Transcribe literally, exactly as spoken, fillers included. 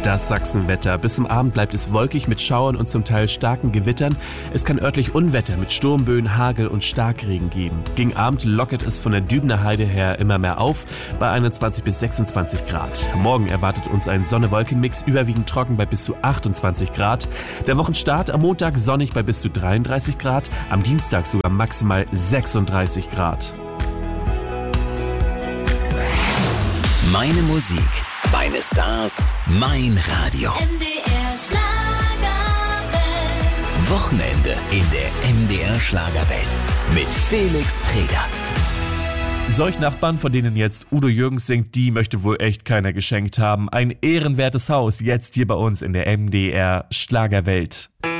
Das Sachsenwetter. Bis zum Abend bleibt es wolkig mit Schauern und zum Teil starken Gewittern. Es kann örtlich Unwetter mit Sturmböen, Hagel und Starkregen geben. Gegen Abend lockert es von der Dübener Heide her immer mehr auf bei einundzwanzig bis sechsundzwanzig Grad. Morgen erwartet uns ein Sonne-Wolken-Mix, überwiegend trocken bei bis zu achtundzwanzig Grad. Der Wochenstart am Montag sonnig bei bis zu dreiunddreißig Grad, am Dienstag sogar maximal sechsunddreißig Grad. Meine Musik, meine Stars, mein Radio. M D R Schlagerwelt. Wochenende in der M D R Schlagerwelt mit Felix Treder. Solch Nachbarn, von denen jetzt Udo Jürgens singt, die möchte wohl echt keiner geschenkt haben. Ein ehrenwertes Haus, jetzt hier bei uns in der M D R Schlagerwelt.